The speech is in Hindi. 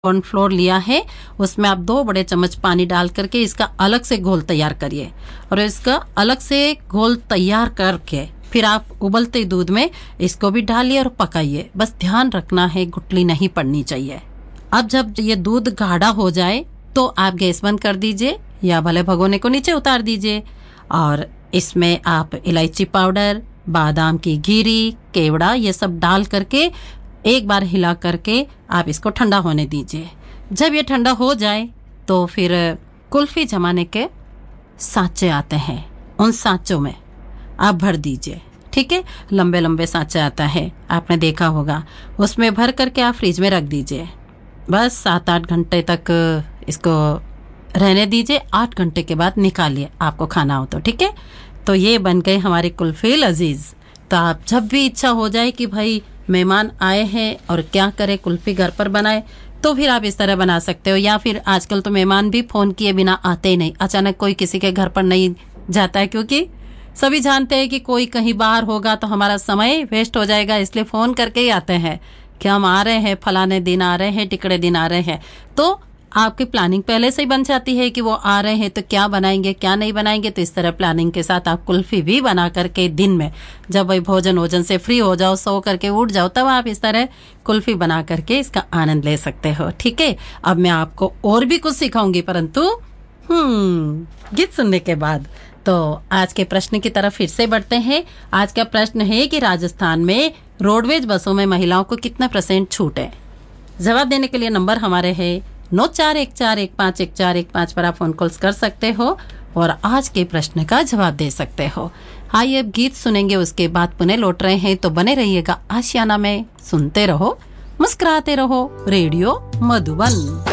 कॉर्नफ्लोर लिया है, उसमें आप 2 बड़े चम्मच पानी डाल करके इसका अलग से घोल तैयार करिए और इसका अलग से घोल तैयार करके फिर आप उबलते दूध में इसको भी डालिए और पकाइए। बस ध्यान रखना है गुठली नहीं पड़नी चाहिए। अब जब ये दूध गाढ़ा हो जाए तो आप गैस बंद कर दीजिए या भले भगोने को नीचे उतार दीजिए और इसमें आप इलायची पाउडर, बादाम की गिरी, केवड़ा ये सब डाल करके एक बार हिला करके आप इसको ठंडा होने दीजिए। जब ये ठंडा हो जाए तो फिर कुल्फी जमाने के सांचे आते हैं, उन सांचों में आप भर दीजिए। ठीक है, लंबे लंबे सांचे आता है, आपने देखा होगा, उसमें भर करके आप फ्रिज में रख दीजिए। बस 7-8 घंटे तक इसको रहने दीजिए। 8 घंटे के बाद निकालिए आपको खाना हो तो। ठीक है, तो ये बन गए हमारी कुल्फी लजीज। तो आप जब भी इच्छा हो जाए कि भाई मेहमान आए हैं और क्या करें, कुल्फी घर पर बनाए, तो फिर आप इस तरह बना सकते हो। या फिर आजकल तो मेहमान भी फोन किए बिना आते ही नहीं, अचानक कोई किसी के घर पर नहीं जाता है, क्योंकि सभी जानते हैं कि कोई कहीं बाहर होगा तो हमारा समय वेस्ट हो जाएगा, इसलिए फोन करके ही आते हैं कि हम आ रहे हैं, फलाने दिन आ रहे हैं, टिकड़े दिन आ रहे हैं। तो आपकी प्लानिंग पहले से ही बन जाती है कि वो आ रहे हैं तो क्या बनाएंगे क्या नहीं बनाएंगे। तो इस तरह प्लानिंग के साथ आप कुल्फी भी बना करके दिन में जब वही भोजन से फ्री हो जाओ, सो करके उठ जाओ, तब आप इस तरह कुल्फी बना करके इसका आनंद ले सकते हो। ठीक है, अब मैं आपको और भी कुछ सिखाऊंगी, परंतु गीत सुनने के बाद। तो आज के प्रश्न की तरफ फिर से बढ़ते हैं। आज का प्रश्न है कि राजस्थान में रोडवेज बसों में महिलाओं को कितना % छूट है। जवाब देने के लिए नंबर हमारे है 9414151415 पर आप फोन कॉल्स कर सकते हो और आज के प्रश्न का जवाब दे सकते हो। आइए अब गीत सुनेंगे, उसके बाद पुनः लौट रहे हैं। तो बने रहिएगा आशियाना में, सुनते रहो, मुस्कुराते रहो, रेडियो मधुबन।